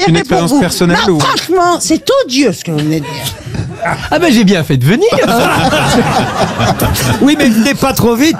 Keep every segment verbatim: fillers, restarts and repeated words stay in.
une expérience vous. personnelle Non, ou... franchement, c'est odieux ce que vous venez de dire. Ah ben j'ai bien fait de venir. Oui, mais venez pas trop vite.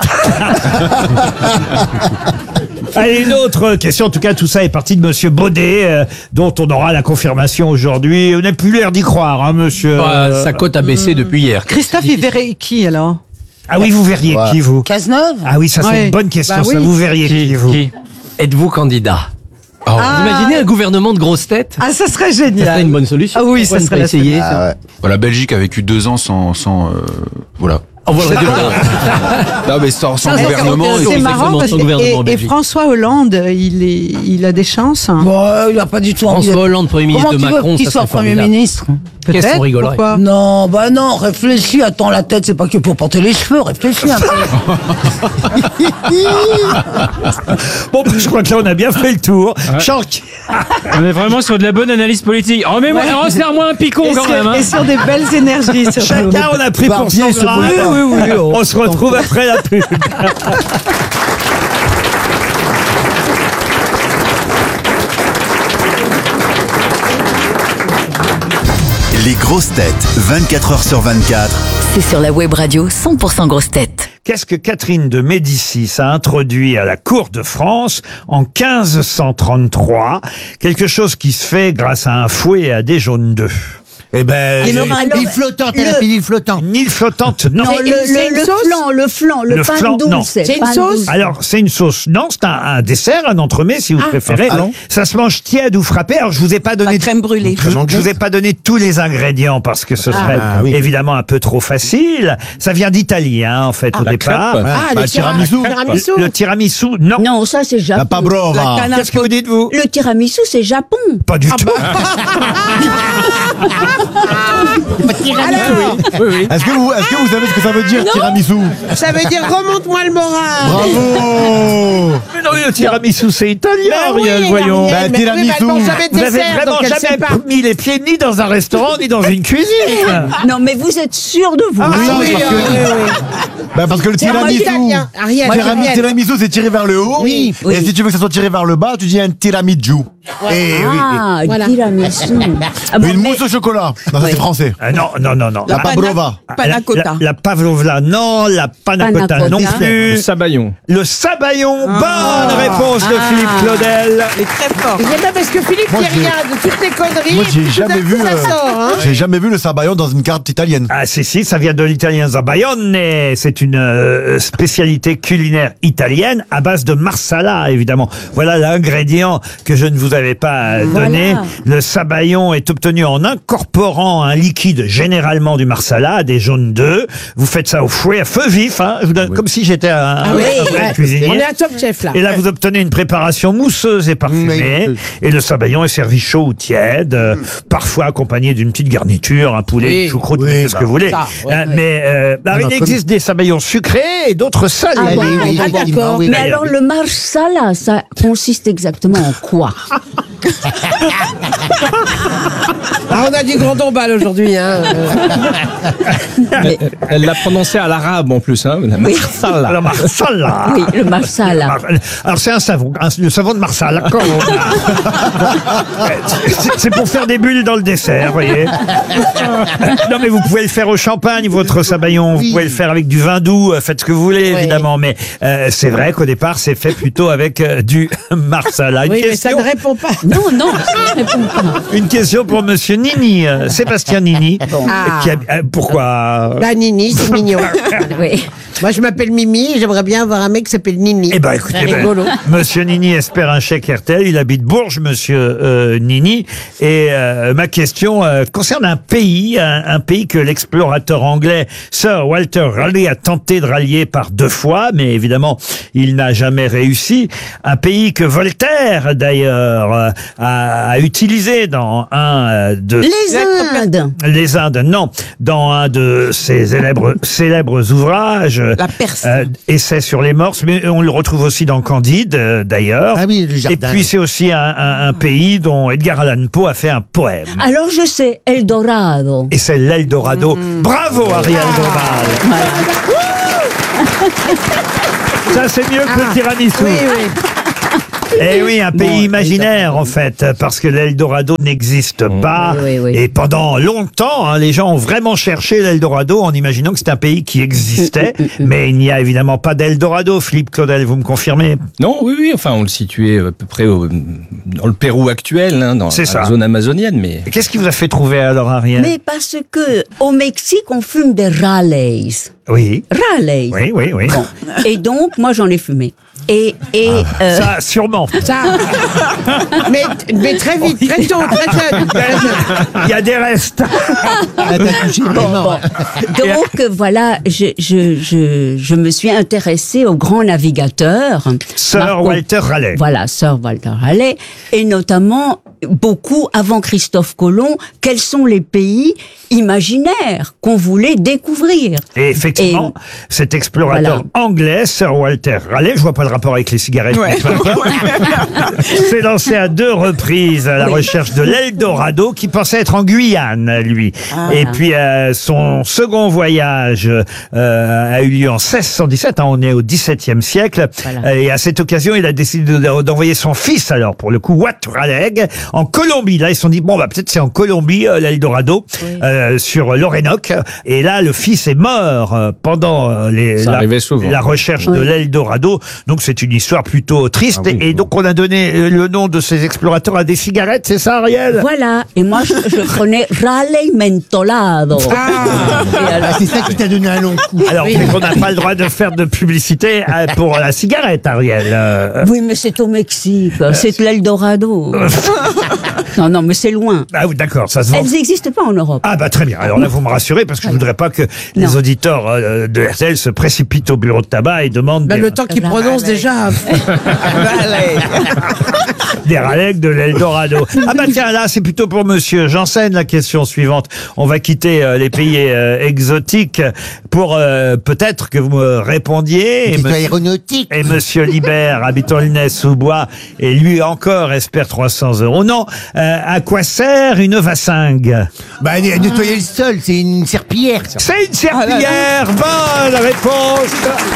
Allez, une autre question. En tout cas, tout ça est parti de Monsieur Baudet, euh, dont on aura la confirmation aujourd'hui. On n'a plus l'air d'y croire, hein, monsieur. Bah, euh, sa cote a baissé depuis hier. Christophe, il verrait qui alors? Ah oui, vous verriez Ouais. qui, vous? Cazeneuve? Ah oui, ça c'est Ouais. une bonne question. Bah ça, oui. vous verriez qui, vous? Qui êtes-vous candidat? Oh. Ah. Vous imaginez un gouvernement de grosses têtes? Ah, ça serait Ça génial. serait une bonne solution. Ah oui, Pourquoi ça ne serait pas la essayer. Ah ouais. La Belgique a vécu deux ans sans... sans euh, voilà. On voit le résultat. Non, mais sans, sans Ça, gouvernement... c'est- et- C'est marrant exactement, parce son que gouvernement en et, et Belgique. François Hollande, il est, il a des chances. hein. Bon, il a pas du tout envie François d'être- Hollande, Premier ministre Comment de tu Macron, veux qu'il ça soit serait Premier formidable. ministre? Qu'est-ce qu'on Peut-être. rigolerait. Pourquoi? Non, bah non, réfléchis, attends, la tête, c'est pas que pour porter les cheveux, réfléchis un peu. Bon, je crois que là, on a bien fait le tour. Chanck. On est vraiment sur de la bonne analyse politique. Oh, mais moi, Ouais. resserre-moi un picon Et quand sur, même. Hein. et sur des belles énergies. Sur Chacun, on a pris pour Barbier son se grade. brûle pas. Oui, oui, oui. On se retrouve après la pub. Les grosses têtes, vingt-quatre heures sur vingt-quatre. C'est sur la web radio cent pour cent grosses têtes. Qu'est-ce que Catherine de Médicis a introduit à la cour de France en quinze cent trente-trois? Quelque chose qui se fait grâce à un fouet et à des jaunes d'œufs. Eh ben, Et j'ai- une pilule flottante, elle a le- pilule flottante. une île flottante, non. Non, le, c'est le, une le sauce flan, le flan, le, Le pain flan, non. douce. C'est une pain sauce douce. Alors, c'est une sauce. Non, c'est un, un dessert, un entremets, si vous préférez. flan. Ça se mange tiède ou frappé. Alors, je vous ai pas donné... La crème brûlée. Je, je vous ai pas donné tous les ingrédients parce que ce serait Ah, oui. évidemment un peu trop facile. Ça vient d'Italie, hein, en fait, au la départ. crêpe. Ah, le le tiramisu. tiramisu. Le tiramisu, non. Non, ça c'est Japon. La pabrova. Qu'est-ce que vous dites, vous? Le tiramisu c'est Japon. Pas du tout. Alors, Est-ce que, vous, est-ce que vous savez ce que ça veut dire, tiramisu? ça veut dire remonte-moi le moral. Bravo. Mais non, le tiramisu, c'est italien, Ben oui, Ariel, la voyons. mienne, Bah, mais oui, mais elle tiramisu. mange jamais de Vous avez dessert, vraiment donc elle sait jamais pas. mis les pieds ni dans un restaurant, ni dans une cuisine. Non mais vous êtes sûr de vous. Ah, Oui, oui, parce oui, que, oui, oui. bah, parce que le C'est en tiramisu, italien. Ariel, tiramisu, Ariel. tiramisu, c'est tiré vers le haut. Oui, oui. Et si tu veux que ça soit tiré vers le bas, tu dis un tiramisu. Et Ah, Voilà. tiramisu. Ah bon, une mais- mousse au chocolat. Non, ça c'est français. Ah, non, non, non, non. La Ah, pabrova. Panna cotta. La, la pavlova, non. La panna Panna cotta, cotta. non Le plus. sabayon. Le sabayon, Ah. bonne réponse de Ah. Philippe Claudel. Il est très fort. Il y a pas parce que Philippe Moi, dit j'ai- rien de toutes les conneries. Moi, j'ai tout jamais d'un coup, vu, ça euh, sort, hein. J'ai jamais vu le sabayon dans une carte italienne. Ah, si, si, ça vient de l'italien zabayone. C'est une euh, spécialité culinaire italienne à base de marsala, évidemment. Voilà l'ingrédient que je ne vous avais pas euh, donné. Voilà. Le sabayon est obtenu en incorporant un liquide, généralement du marsala, des jaunes d'œufs. Vous faites ça au fouet, à feu vif, hein, je vous donne, comme si j'étais un, un oui, vrai ouais. cuisinier. On est à Top Chef là. Et là, vous obtenez une préparation mousseuse et parfumée. Oui. Et le sabayon est servi chaud ou tiède, euh, parfois accompagné d'une petite garniture, un poulet, Oui. une choucroute, Oui, tout ce bah, que vous voulez. ça, ouais, Euh, mais euh, alors, Non, il non, existe des sabayons sucrés et d'autres salés. Ah, bon, oui, ah, oui, d'accord. oui, Mais oui. alors le marsala, ça consiste exactement en quoi? Ah, on a du grand tombal aujourd'hui, hein. Mais- Elle l'a prononcé à l'arabe en plus. Hein, la Oui. marsala. Alors, marsala. Oui, le marsala. Alors c'est un savon, un- le savon de Marsala. C'est- C'est pour faire des bulles dans le dessert, vous voyez. Non mais vous pouvez le faire au champagne, votre sabayon. Vous pouvez le faire avec du vin doux. euh, Faites ce que vous voulez, évidemment. Mais euh, c'est vrai qu'au départ, c'est fait plutôt avec euh, du Marsala. Une Oui, mais ça question, ne répond pas. Non, non, ça ne répond pas. une question pour Monsieur Nini, euh, Sébastien Nini. Ah. Qui a- euh, pourquoi La Nini, c'est mignon. Oui. Moi, je m'appelle Mimi et j'aimerais bien avoir un mec qui s'appelle Nini. Eh ben, écoutez, C'est ben, rigolo. Monsieur Nini espère un chèque R T L. Il habite Bourges, Monsieur euh, Nini. Et euh, ma question euh, concerne un pays, un, un pays que l'explorateur anglais Sir Walter Raleigh a tenté de rallier par deux fois, mais évidemment, il n'a jamais réussi. Un pays que Voltaire, d'ailleurs, euh, a, a utilisé dans un euh, de Les Indes. les Indes, non, dans un de ses célèbres, célèbres ouvrages, La Perse. euh, Essai sur les morses, mais on le retrouve aussi dans Candide, euh, d'ailleurs. Ah oui, le Et jardin. puis c'est aussi un, un- un pays dont Edgar Allan Poe a fait un poème. Alors je sais, Eldorado. Et c'est l'Eldorado. Bravo Ariel Dombal. Ça c'est mieux que le tiramisu. Oui, oui. Eh oui, un pays imaginaire en fait, parce que l'Eldorado n'existe pas. Oui, oui, oui. Et pendant longtemps, hein, les gens ont vraiment cherché l'Eldorado en imaginant que c'était un pays qui existait. Mais il n'y a évidemment pas d'Eldorado. Philippe Claudel, vous me confirmez? Non, oui, oui, enfin, on le situait à peu près au- dans le Pérou actuel, hein, dans C'est la ça. zone amazonienne, mais... Qu'est-ce qui vous a fait trouver alors, Ariel? Mais parce que au Mexique, on fume des Raleigh. Oui. Raleigh. Oui, oui, oui. Bon. Et donc, moi, j'en ai fumé. Et, et euh, Ça, sûrement. Ça. mais, mais très vite, très tôt, très jeune. très jeune. Il y a des restes. Ah, t'as touché vraiment. donc voilà, je, je, je, je me suis intéressée aux grands navigateurs. Sir Marco- Walter Raleigh. Voilà, Sir Walter Raleigh, et notamment beaucoup avant Christophe Colomb. Quels sont les pays imaginaires qu'on voulait découvrir? Et effectivement, Et- cet explorateur Voilà. anglais, Sir Walter Raleigh, je vois pas le rapport avec les cigarettes, mais peu importe, s'est lancé à deux reprises à la Oui. recherche de l'Eldorado, qui pensait être en Guyane, lui. Ah. Et puis euh, son second voyage euh, a eu lieu en seize cent dix-sept, hein, on est au dix-septième siècle, Voilà. et à cette occasion, il a décidé de- d'envoyer son fils, alors pour le coup, Wat Raleigh, en Colombie. Là, ils se sont dit, bon, bah peut-être c'est en Colombie, euh, l'Eldorado, euh, sur l'Orénoque. Et là, le fils est mort euh, pendant euh, les, Ça la, arrivait souvent. la recherche de Oui. l'Eldorado. Donc, c'est une histoire plutôt triste. Ah oui, et, et donc, on a donné euh, le nom de ces explorateurs à des cigarettes, c'est ça, Ariel? Voilà, et moi je, je prenais Raleigh Mentolado. Ah, c'est ça qui t'a donné un long coup. Alors, on n'a pas le droit de faire de publicité euh, pour la cigarette, Ariel. Euh, Oui, mais c'est au Mexique, c'est l'Eldorado. Non, non, mais c'est loin. Ah oui, d'accord, ça se vend. Elles n'existent pas en Europe. Ah bah très bien. Alors là, vous me rassurez parce que je voudrais pas que les Non. auditeurs euh, de R T L se précipitent au bureau de tabac et demandent Bah, des, le temps qu'il Raleigh. prononce déjà. des Raleigh de l'Eldorado. Ah bah tiens, là, c'est plutôt pour monsieur Janssen la question suivante. On va quitter euh, les pays euh, exotiques pour euh, peut-être que vous me répondiez. Et, C'est monsieur- aéronautique. et monsieur Libert, habitant Linès-sous-Bois, et lui encore espère trois cents euros. Non, euh, à quoi sert une vassingue? Bah, né- nettoyer le sol, c'est une serpillière. C'est une serpillière. Bonne réponse.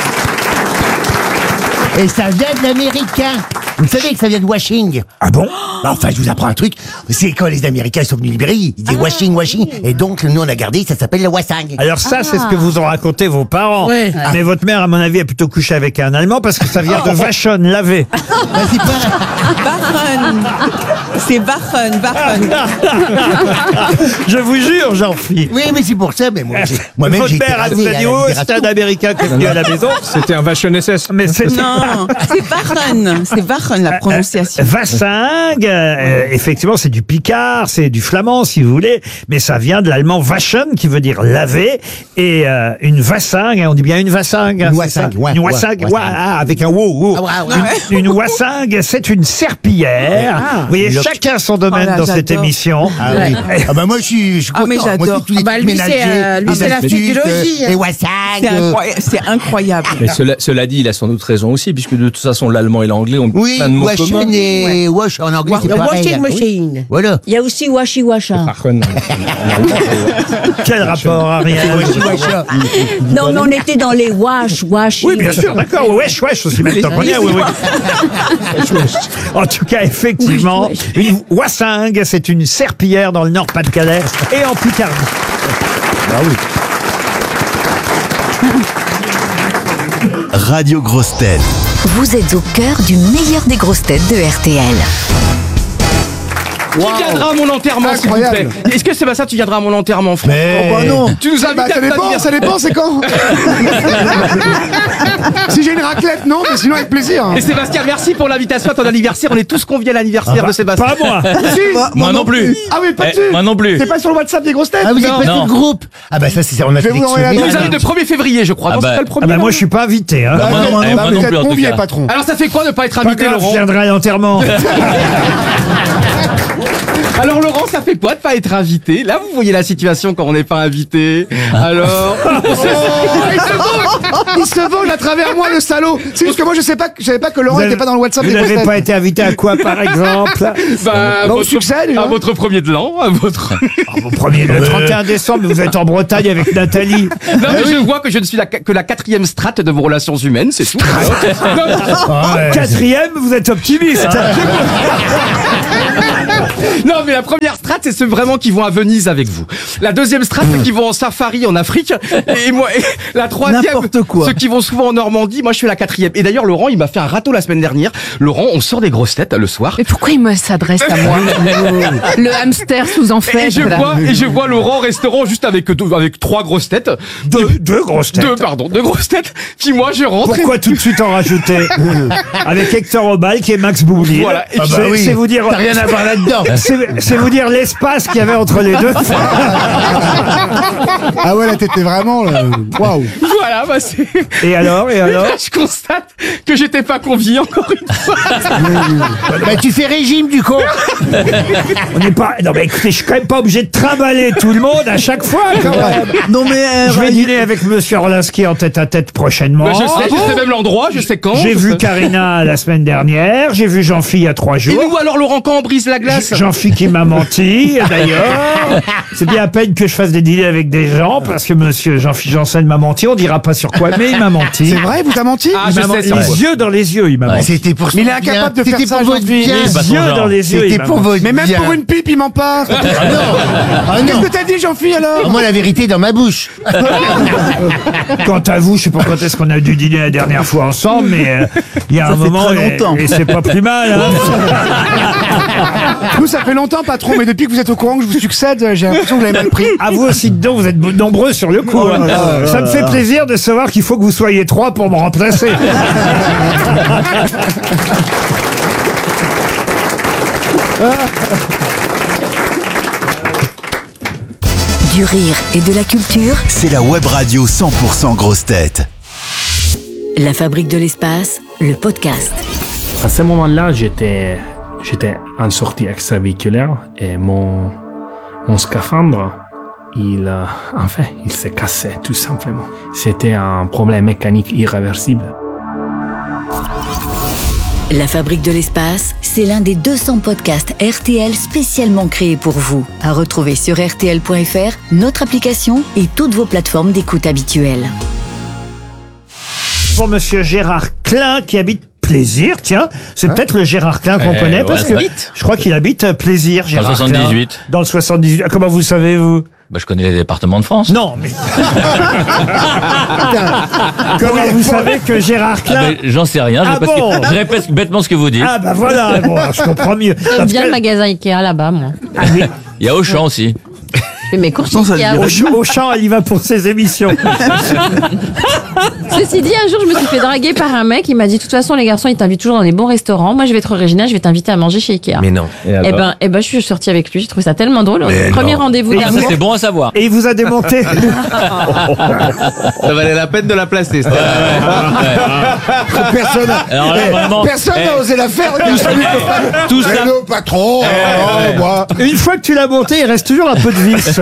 Et ça vient de l'américain. Vous savez que ça vient de washing. Ah bon? Bah, enfin, je vous apprends un truc. C'est quand les Américains sont venus libérer, ils disaient washing, washing. Et donc, nous, on a gardé, ça s'appelle la wassing. Alors ça, c'est ce que vous ont raconté vos parents. Ouais. Mais votre mère, à mon avis, a plutôt couché avec un Allemand parce que ça vient de Vachon, laver. Bah, c'est pas... Bachen. C'est Bachen, Bachen. Je vous jure, Jean-Philippe. Oui, mais c'est pour ça, mais moi, j'ai- moi-même, Votre j'ai été mère a rasé nous a à dit, la oh, libération. c'est un Américain qui est venu à la maison. C'était un Vachon S S. Mais c'est Non, c'est Bachen. C'est Bachen, la prononciation. Vassingue, euh, effectivement, c'est du picard, c'est du flamand, si vous voulez, mais ça vient de l'allemand waschen, qui veut dire laver, et euh, une vassingue, on dit bien une vassingue. Une c'est ça wassingue, ouais, Une ouais, wassingue, wassingue. ouais, ah, avec un wow, wow. Ah, ouais, ouais. Une, une wassingue, c'est une serpillière. Vous voyez, Le- chacun son domaine Oh là, dans cette j'adore. émission. Ah oui. Ah bah moi je suis, je suis Ah, mais content. Moi, j'adore. c'est tous les Ah bah, trucs lui, c'est, ménagers, euh, lui, les c'est la astuces, psychologie, euh, hein. les wassang, C'est euh, incroyable. C'est incroyable. Mais cela, cela dit, il a sans doute raison aussi, puisque de toute façon, l'allemand et l'anglais ont oui, plein de mots washing communs. et wash en anglais c'est Le pareil. washing machine. Voilà. Il y a aussi Washi Washa. Vachon, en allemand, Quel rapport, Ariel? Non, mais on était dans les wash, washi. Oui, bien sûr, d'accord. Wesh, wesh, aussi maintenant qu'on y est, oui, oui. En tout cas, effectivement, une wassingue, c'est une serpillière dans le Nord-Pas-de-Calais et en Picardie. Radio Grosse Tête. Vous êtes au cœur du meilleur des grosses têtes de R T L. Qui viendra à mon enterrement, s'il vous plaît? Incroyable. Est-ce que Sébastien, tu viendras à mon enterrement, frère? Mais Oh bah non. Tu nous invites Bah, à ça ton dépend, anniversaire. ça dépend, c'est quand? Si j'ai une raclette, non, mais sinon avec plaisir. Et Sébastien, merci pour l'invitation à ton anniversaire. On est tous conviés à l'anniversaire de Sébastien. Pas moi. Si. Moi non plus. Ah oui, pas Eh, dessus. moi non plus. C'est pas sur le WhatsApp des grosses têtes. Ah vous êtes Non. pas sur Non. le groupe. Ah bah ça c'est on a Je vais vous envoyer la Il sélectionné. nous invite le premier février, je crois. Ah Non, bah- c'est pas le premier. Ah bah moi, non je suis pas invité. Hein. Bah, moi non, non- eh, bah, moi non vous plus, êtes en tout conviés, cas. patron. Alors ça fait quoi ne pas être Pas invité, grave, je Laurent? viendrai à l'enterrement. Alors Laurent, ça fait quoi de pas être invité? Là, vous voyez la situation quand on n'est pas invité. Alors... Oh, il se venge Il se venge à travers moi, le salaud. C'est juste que moi, je sais pas, je savais pas que Laurent Vous n'était avez- pas dans le WhatsApp Vous des grosses n'avez têtes. pas été invité à quoi, par exemple? Bah, Bah, au votre, succès, déjà. à votre premier de l'an, à votre... Au premier, le trente et un décembre, vous êtes en Bretagne avec Nathalie. Non, mais je vois que je ne suis la, que la quatrième strate de vos relations humaines, c'est tout. Quatrième, vous êtes optimiste. Non, mais la première strate, c'est ceux vraiment qui vont à Venise avec vous. La deuxième strate, c'est qui vont en safari en Afrique. Et moi, et la troisième, N'importe quoi. ceux qui vont souvent en Normandie. Moi, je suis la quatrième. Et d'ailleurs, Laurent, il m'a fait un râteau la semaine dernière. Laurent, on sort des grosses têtes le soir. Mais pourquoi il me s'adresse à moi? Le hamster sous en Et fait. je vois, et je vois Laurent au restaurant juste avec deux, avec trois grosses têtes. Deux, deux grosses têtes. Deux, pardon, deux grosses têtes. Puis moi, je rentre. Pourquoi tout de suite en rajouter? Avec Hector Obal qui est Max Boublil. Voilà. Et Ah puis- bah oui. C'est vous dire. T'as rien à voir là-dedans. C'est c'est vous dire l'espace qu'il y avait entre les deux. Ah ouais, là, t'étais vraiment, là, waouh. Voilà, bah c'est. Et alors, et alors? Je constate que j'étais pas convié encore une fois. Bah, tu fais régime, du con. On n'est pas. Non, mais écoutez, je suis quand même pas obligé de trimballer tout le monde à chaque fois, quand même. Non mais euh, Je vais il- dîner avec Monsieur Orlinski en tête à tête prochainement. Bah, je sais, je sais même l'endroit, je sais quand. J'ai je vu sais- Karina la semaine dernière, j'ai vu Jean-Phi il y a trois Et jours. nous alors, Laurent, quand on brise la glace? Jean-Phi qui m'a menti, d'ailleurs. C'est bien à peine que je fasse des dîners avec des gens, parce que monsieur Jean-Phi Janssen m'a menti, on dira pas sur quoi, mais il m'a menti. C'est vrai, vous t'as menti? Ah, Il je m'a sais, menti. sur quoi. Les yeux dans les yeux, il m'a menti. C'était pour Mais il est son incapable bien. de faire C'était ça, pour votre Jean-Philippe. bien. Les yeux dans les yeux, il C'était m'a pour menti. votre Mais même bien. pour une pipe, il ment pas. Ah non. Ah Qu'est-ce non. que t'as dit, Jean-Philippe, alors? Moi, la vérité est dans ma bouche. Quant à vous, je sais pas quand est-ce qu'on a dû dîner la dernière fois ensemble, mais euh, il y a Ça un fait moment, très et, longtemps. et c'est pas plus mal. Hein. Nous, ça fait longtemps, patron, mais depuis que vous êtes au courant que je vous succède, j'ai l'impression que vous l'avez mal pris. À vous aussi dedans, vous êtes nombreux sur le coup. Oh là hein. là là Ça me fait plaisir de savoir qu'il faut que vous soyez trois pour me remplacer. Du rire et de la culture, C'est la web radio cent pour cent grosse tête. la Fabrique de l'espace, le podcast. À ce moment-là, j'étais, j'étais en sortie extravéhiculaire et mon, mon scaphandre, il, euh, enfin, il s'est cassé, tout simplement. C'était un problème mécanique irréversible. La Fabrique de l'espace, c'est l'un des deux cents podcasts R T L spécialement créés pour vous. À retrouver sur R T L point F R, notre application et toutes vos plateformes d'écoute habituelles. Pour monsieur Gérard Klein qui habite Plaisir, tiens, c'est peut-être le Gérard Klein qu'on Eh, connaît ouais, parce que ouais. je crois qu'il habite euh, Plaisir, Gérard Klein. soixante-dix-huit. Dans le soixante-dix-huit. Ah, comment vous savez, vous? Bah, je connais les départements de France. Non, mais... Comment vous savez que Gérard Ah, Klein... ben, j'en sais rien. Je, Ah répète, bon je répète bêtement ce que vous dites. Ah bah voilà, bon, alors, je comprends mieux. J'aime Parce bien que- le magasin Ikea là-bas, moi. Ah oui, Il y a Auchan aussi. Je fais mes courses Pourtant, ça Ikea. dirait- au, ch- au champ, elle y va pour ses émissions. Ceci dit, un jour, je me suis fait draguer par un mec. Il m'a dit, de toute façon, les garçons, ils t'invitent toujours dans des bons restaurants. Moi, je vais être original, je vais t'inviter à manger chez Ikea. Mais non. Et Eh alors ben, eh ben, je suis sortie avec lui. J'ai trouvé ça tellement drôle. Mais Premier non. rendez-vous Et Ah, ça, d'amour. c'est bon à savoir. Et il vous a démonté. Ça valait la peine de la placer. Personne n'a Alors là, Eh, vraiment, personne n'a eh, osé la faire. Nous salut, copain. tout ça- Hello, patron. Oh, moi. Une fois que tu l'as monté, il reste toujours un peu de vis.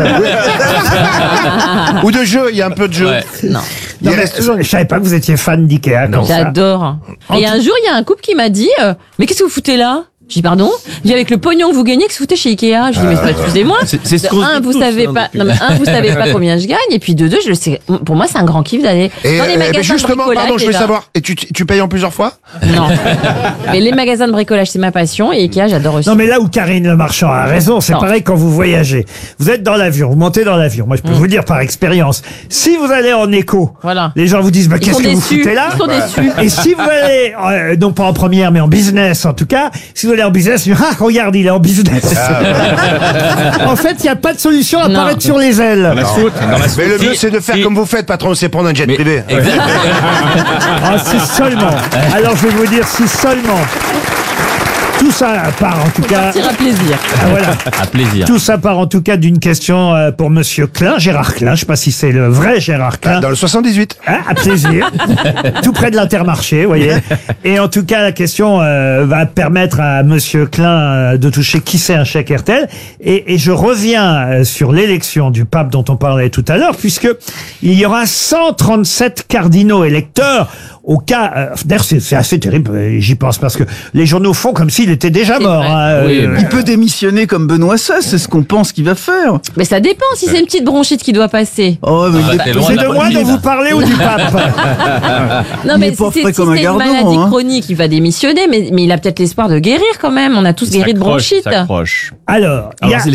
Ou de jeu, il y a un peu de jeu. Ouais. Non. Non, mais je savais pas que vous étiez fan d'Ikea comme ça. J'adore. Et un jour, il y a un couple qui m'a dit, euh, mais qu'est-ce que vous foutez là? J'ai dit, pardon? J'ai dit, avec le pognon que vous gagnez, que vous foutez chez Ikea? J'ai dit, mais excusez-moi. C'est- c'est ce De qu'on se un, dit vous tous, savez hein, pas, depuis. non, mais un, vous savez pas combien je gagne. Et puis de deux, je le sais. Pour moi, c'est un grand kiff d'aller Et dans les euh, magasins mais justement, de bricolage. pardon, je veux déjà. savoir. Et tu, tu payes en plusieurs fois? Non. Mais les magasins de bricolage, c'est ma passion. Et Ikea, j'adore aussi. Non, mais là où Karine Le Marchand a raison, c'est Non. pareil quand vous voyagez. Vous êtes dans l'avion, vous montez dans l'avion. Moi, je peux vous dire par expérience, si vous allez en éco, Voilà. les gens vous disent, bah, Ils qu'est-ce sont que vous déçus. foutez là? Ils sont déçus. Et si vous allez, euh, non pas en première, mais en business en tout cas, si vous allez en business, ils disent, ah, regarde, il est en business. En fait, il n'y a pas de solution à Non. apparaître sur les ailes. La soute, dans la Mais le Si, mieux, c'est de faire si. comme vous faites, patron, c'est prendre un jet Mais- privé. Exactement. Ah, si seulement. Alors, je vais vous dire, si seulement. Tout ça part en tout cas. Partir à plaisir. Ah, voilà. À plaisir. Tout ça part en tout cas d'une question euh, pour Monsieur Klein, Gérard Klein. Je sais pas si c'est le vrai Gérard Klein. Dans le soixante-dix-huit. Ah, à plaisir. Tout près de l'Intermarché, vous voyez. Et en tout cas, la question euh, va permettre à Monsieur Klein euh, de toucher qui c'est un chèque R T L. Et, et je reviens euh, sur l'élection du pape dont on parlait tout à l'heure, puisque il y aura cent trente-sept cardinaux électeurs. Au cas, euh, d'ailleurs c'est c'est assez terrible, euh, j'y pense, parce que les journaux font comme s'il était déjà C'est mort. vrai. hein, Oui, euh, mais- Il peut démissionner comme Benoît seize, c'est ce qu'on pense qu'il va faire. Mais ça dépend si c'est une petite bronchite qui doit passer. Oh, mais Ah, il bah, est- t'es loin c'est de la de moi dont politique. vous parlez ou du pape? Non, Il mais est pas si c'est frais si comme un c'est une gardon, maladie hein. chronique, il va démissionner, mais, mais il a peut-être l'espoir de guérir quand même. On a tous guéri de S'accroche, bronchite. s'accroche. Alors, il y Alors, a- c'est le